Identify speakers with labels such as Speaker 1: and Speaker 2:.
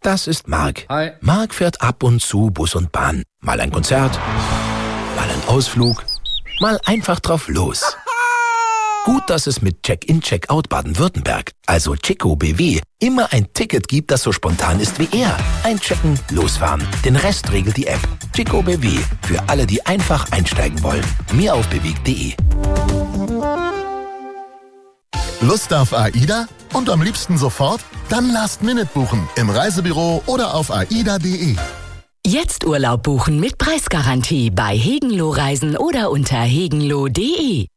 Speaker 1: Das ist Marc.
Speaker 2: Hi.
Speaker 1: Marc fährt ab und zu Bus und Bahn. Mal ein Konzert, mal ein Ausflug, mal einfach drauf los. Gut, dass es mit Check-in, Check-out Baden-Württemberg, also Chico BW, immer ein Ticket gibt, das so spontan ist wie er. Einchecken, losfahren. Den Rest regelt die App. Chico BW, für alle, die einfach einsteigen wollen. Mehr auf bewegt.de.
Speaker 3: Lust auf AIDA? Und am liebsten sofort? Dann Last-Minute buchen im Reisebüro oder auf aida.de.
Speaker 4: Jetzt Urlaub buchen mit Preisgarantie bei Hegenlo Reisen oder unter hegenlo.de.